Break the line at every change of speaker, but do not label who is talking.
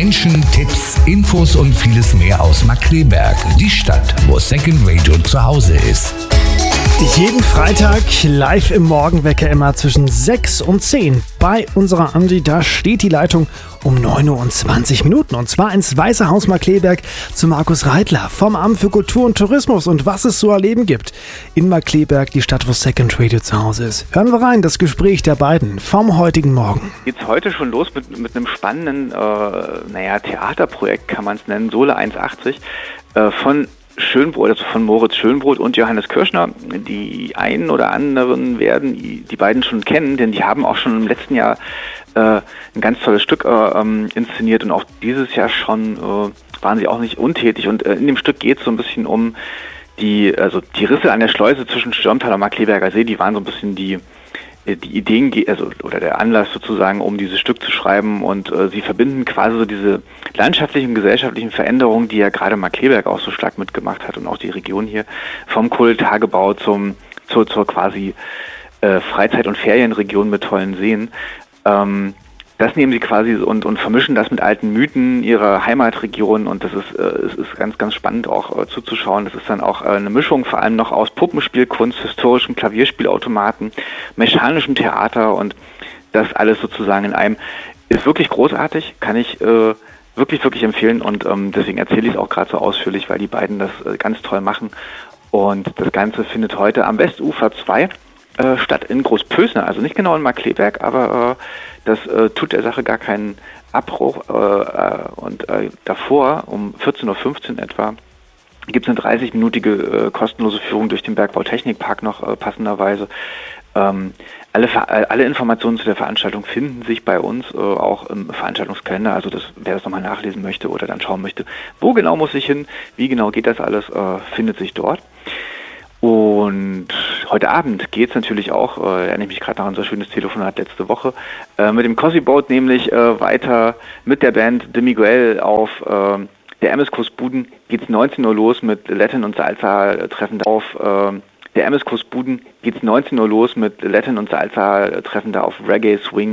Menschen, Tipps, Infos und vieles mehr aus Markkleeberg, die Stadt, wo Second Radio zu Hause ist.
Jeden Freitag live im Morgenwecker immer zwischen 6 und 10 bei unserer Andi. Da steht die Leitung um 9:20 Uhr. Und zwar ins Weiße Haus Markkleeberg zu Markus Reitler vom Amt für Kultur und Tourismus und was es zu erleben gibt in Markkleeberg, die Stadt, wo Second Radio zu Hause ist. Hören wir rein, das Gespräch der beiden vom heutigen Morgen.
Geht's heute schon los mit einem spannenden Theaterprojekt, kann man es nennen, Sohle 1,80 von Schönbrot, also von Moritz Schönbrot und Johannes Kirschner. Die einen oder anderen werden die beiden schon kennen, denn die haben auch schon im letzten Jahr ein ganz tolles Stück inszeniert und auch dieses Jahr schon waren sie auch nicht untätig. Und in dem Stück geht es so ein bisschen um die Risse an der Schleuse zwischen Stürmtal und Markkleeberger See. Die waren so ein bisschen die Ideen, oder der Anlass sozusagen, um dieses Stück zu schreiben, und sie verbinden quasi so diese landschaftlichen und gesellschaftlichen Veränderungen, die ja gerade Markkleeberg auch so stark mitgemacht hat und auch die Region hier, vom Kohletagebau zur quasi Freizeit- und Ferienregion mit tollen Seen. Das nehmen sie quasi und vermischen das mit alten Mythen ihrer Heimatregion, und das ist ganz, ganz spannend auch zuzuschauen. Das ist dann auch eine Mischung vor allem noch aus Puppenspielkunst, historischem Klavierspielautomaten, mechanischem Theater, und das alles sozusagen in einem ist wirklich großartig, kann ich wirklich, wirklich empfehlen, und deswegen erzähle ich es auch gerade so ausführlich, weil die beiden das ganz toll machen. Und das Ganze findet heute am Westufer 2 statt in Großpösner, also nicht genau in Markkleeberg, aber das tut der Sache gar keinen Abbruch. Und davor, um 14:15 Uhr etwa, gibt es eine 30-minütige kostenlose Führung durch den Bergbautechnikpark noch passenderweise. Alle Informationen zu der Veranstaltung finden sich bei uns auch im Veranstaltungskalender, also wer das nochmal nachlesen möchte oder dann schauen möchte, wo genau muss ich hin, wie genau geht das alles, findet sich dort. Und heute Abend geht es natürlich auch, erinnere ich mich gerade noch an so ein schönes Telefonat letzte Woche, mit dem Cozy Boat nämlich weiter mit der Band De Miguel auf der Emmeskus Buden. Geht es 19 Uhr los mit Latin und Salsa Treffen auf der Emmeskus Buden. Geht es 19 Uhr los mit Latin und Salsa Treffen da auf Reggae, Swing